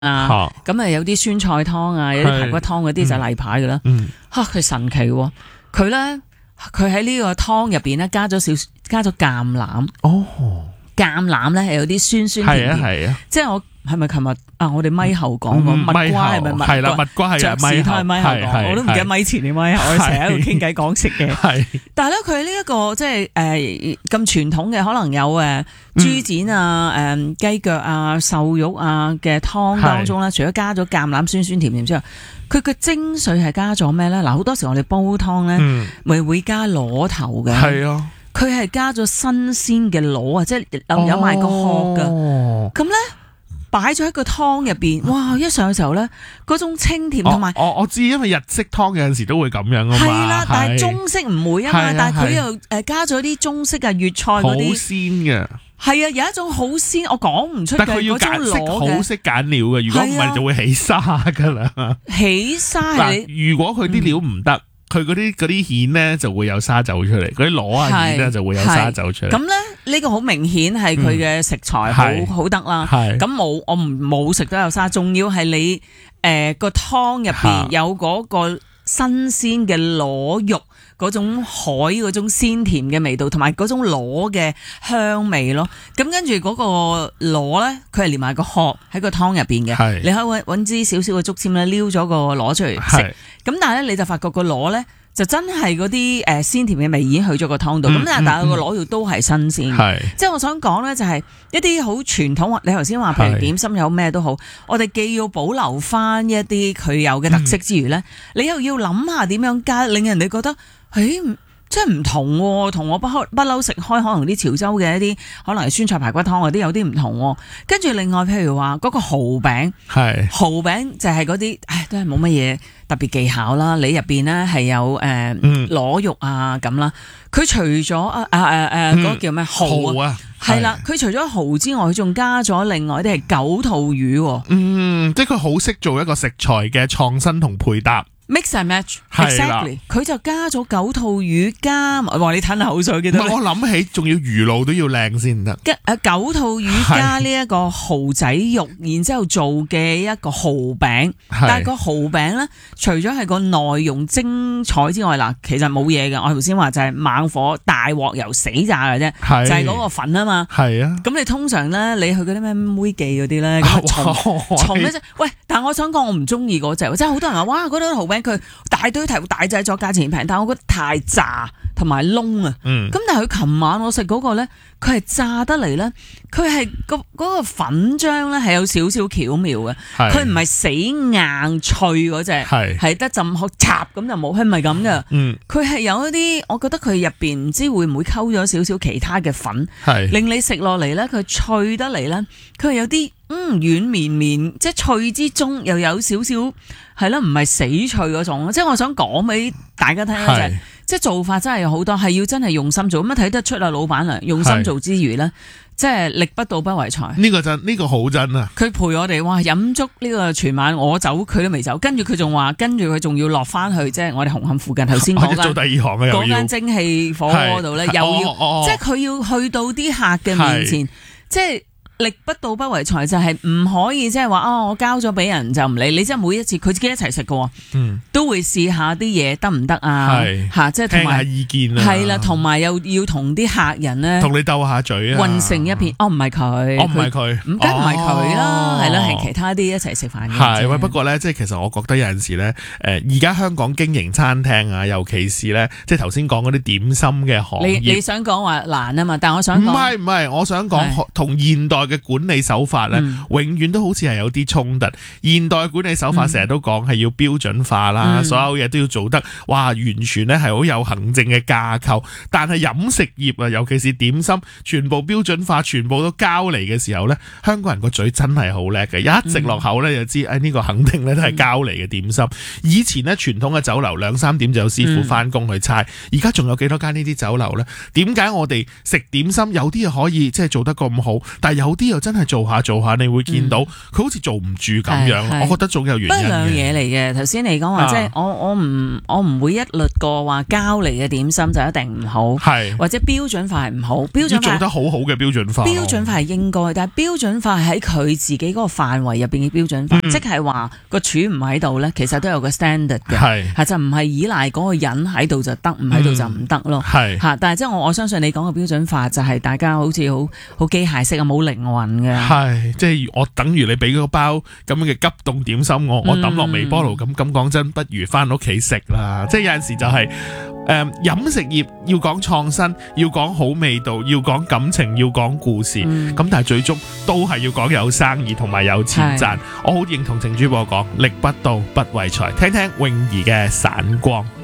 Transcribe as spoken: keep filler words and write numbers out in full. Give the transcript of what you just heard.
啊，咁啊有啲酸菜湯啊，有啲排骨湯嗰啲就例牌噶啦。吓佢、嗯、神奇、喎，佢咧佢喺呢個湯入邊咧加咗少加咗橄欖。哦，橄欖咧係有啲酸酸甜甜，係啊係啊，即係我係咪琴日啊？我哋咪後講過蜜瓜係咪蜜瓜？係啦，蜜瓜係咪後？咪後講，我都唔記得咪前定咪後，我哋成日喺度傾偈講食嘅。係，但係咧佢呢一個即係誒咁傳統嘅，可能有誒豬展啊、誒雞腳啊、瘦肉啊嘅湯當中咧，除咗加咗橄欖酸酸甜甜之外，佢嘅精髓係加咗咩咧？嗱，好多時我哋煲湯咧，咪會加螺頭嘅。係啊。佢係加咗新鮮嘅螺啊，即係有有埋個殼噶，咁咧擺咗喺個湯入邊，哇！一上嘅時候咧，嗰種清甜同埋，我我知，因為日式湯有陣時都會咁樣啊嘛，係啦，但係中式唔會啊嘛，但係佢又誒加咗啲中式啊粵菜嗰啲，好鮮嘅，係啊，有一種好鮮，我講唔出嘅嗰種螺嘅，好識揀料嘅，如果唔係就會起沙噶啦，起沙係你，如果佢啲料唔得。佢嗰啲嗰啲蜆咧就會有沙走出嚟，嗰啲螺啊蜆咧就會有沙走出嚟。咁咧呢、呢個好明顯係佢嘅食材好、嗯、好得啦。咁冇我唔冇食都有沙，仲要係你誒個湯入邊有嗰個新鮮嘅螺肉嗰種海嗰種鮮甜嘅味道，同埋嗰種螺嘅香味咯。咁跟住嗰個螺咧，佢係連埋個殼喺個湯入邊嘅。你可以揾揾支少少嘅竹籤咧，撩咗個螺出嚟食。咁但係咧，你就發覺個螺咧就真係嗰啲誒鮮甜嘅味已經去咗個湯度。咁、嗯、但係個螺肉都係新鮮。係、嗯，即係我想講咧，就係一啲好傳統。你頭先話譬如點心有咩都好，我哋既要保留翻一啲佢有嘅特色之餘咧，嗯、你又要諗下點樣加，令人哋覺得。誒，真係唔同喎，同我不開不嬲食開，可能啲潮州嘅一啲，可能係酸菜排骨湯嗰啲有啲唔同。跟住另外，譬如話嗰個蠔餅，係蠔餅就係嗰啲，唉，都係冇乜嘢特別技巧啦。你入邊咧係有誒螺肉啊咁啦。佢除咗啊啊誒誒嗰個叫咩蠔啊，係啦，佢除咗蠔之外，佢仲加咗另外啲係九肚魚。嗯，即係佢好識做一個食材嘅創新同配搭。Mix and match，exactly，佢就加咗九肚魚加，話你吞下口水記得。我諗起仲要魚露都要靚先得。誒九肚魚加呢一個蠔仔肉，然之後做嘅一個蠔餅。但係個蠔餅咧，除咗係個內容精彩之外，嗱，其實冇嘢嘅。我頭先話就係猛火大鑊油死炸嘅啫，就係嗰個粉啊嘛。係啊。咁你通常咧，你去嗰啲咩妹記嗰啲咧，咁重重咧啫。喂，但係我想講，我唔中意嗰隻，即係好多人話，哇，嗰啲蠔餅。佢大堆題大製作，價錢平，但係我覺得太炸同埋燶啊。咁、嗯、但係佢琴晚我食嗰個咧，佢係炸得嚟咧，佢係個嗰個粉漿咧係有少少巧妙嘅，佢唔係死硬脆嗰隻，係得浸殼插咁就冇，佢唔係咁嘅。佢係、嗯、有一啲，我覺得佢入邊唔知會唔會溝咗少少其他嘅粉，令你食落嚟咧，佢脆得嚟咧，佢係有啲。嗯，軟綿綿，即係脆之中又有少少係啦，唔係死脆嗰種。即係我想講俾大家聽咧，就係即係做法真係有好多，係要真係用心做。咁啊睇得出啊，老闆娘用心做之餘咧，即係力不到不為財。呢個真，呢、呢個好真啊！佢陪我哋哇飲足呢個全晚，我走佢都未走，跟住佢仲話，跟住佢仲要落翻去，即係我哋紅磡附近頭先講緊做第二行嘅嗰間蒸汽火鍋度咧，又要、哦哦、即係佢要去到啲客嘅面前，即係。力不到不為財，就係、是、唔可以即係話哦，我交咗俾人就唔理你，即係每一次佢自己一齊食嘅，嗯，都會試下啲嘢得唔得啊？係吓，即係聽下意見啊，係啦，同埋又要同啲客人咧，同你鬥下嘴啊，混成一片。哦，唔係佢，哦唔係佢，唔梗唔係佢啦，係啦，係其他啲一齊食飯嘅。係喂，不過咧，即係其實我覺得有陣時咧，誒，而家香港經營餐廳啊，尤其是咧，即係頭先講嗰啲點心嘅行業，你你想講話難啊嘛？但係我想講唔係唔係，我想講同現代嘅管理手法咧，嗯、永遠都好似係有啲衝突。現代管理手法成日都講係要標準化啦，嗯、所有嘢都要做得哇，完全咧係好有行政嘅架構。但係飲食業啊，尤其是點心，全部標準化，全部都交嚟嘅時候咧，香港人個嘴真係好叻嘅，一直落口咧就知，誒、哎、呢、呢個肯定咧都係交嚟嘅點心。以前咧傳統嘅酒樓兩三點就有師傅翻工去猜，而家仲有幾多間呢啲酒樓咧？點解我哋食點心有啲嘢可以即係做得咁好，但係有有啲又真係做下做下，你會見到佢好似做唔住咁樣。嗯、我覺得總有原因嘅。 不兩嘢嚟嘅。頭先你講話、啊、即係我我唔我唔會一律過話膠嚟嘅點心就一定唔好，係或者標準化係唔好。標準化要做得好好嘅標準化。 標準化係應該，但係標準化係喺佢自己嗰個範圍入邊嘅標準化，嗯、即係話個柱唔喺度咧，其實都有個 standard 嘅，係係就唔係依賴嗰個人喺度就得，唔喺度就唔得咯。係嚇、嗯，但係即係我我相信你講嘅標準化就係大家好似好好機械式啊，冇靈魂嘅。係即係我等於你俾嗰個包咁樣嘅急凍點心我，我抌落微波爐咁咁講真，不如翻屋企食啦。即係有陣時就係、是。誒、嗯，飲食業要講創新，要講好味道，要講感情，要講故事，咁、嗯、但係最終都係要講有生意同埋有錢賺。我好認同程主播講，力不到不為財。聽聽泳兒嘅散光。